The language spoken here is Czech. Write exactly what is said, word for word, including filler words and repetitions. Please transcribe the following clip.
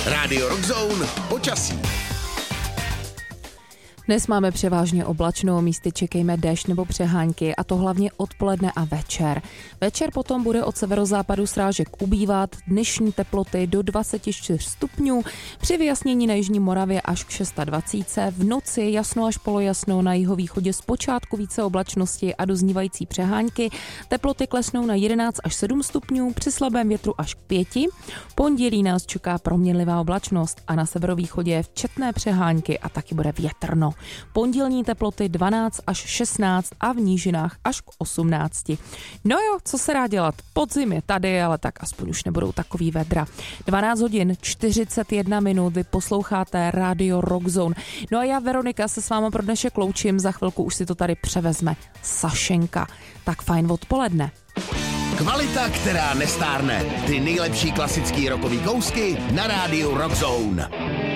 Rádio Rockzone počasí. Dnes máme převážně oblačno, místy čekejme déšť nebo přehánky, a to hlavně odpoledne a večer. Večer potom bude od severozápadu srážek ubývat, dnešní teploty do dvacet čtyři stupňů, při vyjasnění na jižní Moravě až k dvacet šest, v noci jasno až polojasno, na jihovýchodě zpočátku více oblačnosti a doznívající přehánky, teploty klesnou na jedenáct až sedm stupňů, při slabém větru až k pěti. Pondělí nás čeká proměnlivá oblačnost a na severovýchodě četné přehánky a taky bude větrno. Pondělní teploty dvanáct až šestnáct a v nížinách až k osmnácti. No jo, co se dá dělat? Podzim je tady, ale tak aspoň už nebudou takový vedra. dvanáct hodin čtyřicet jedna minut, vy posloucháte Rádio Rockzone. No a já, Veronika, se s váma pro dnešek loučím, za chvilku už si to tady převezme Sašenka. Tak fajn odpoledne. Kvalita, která nestárne. Ty nejlepší klasický rockový kousky na Rádiu Rockzone.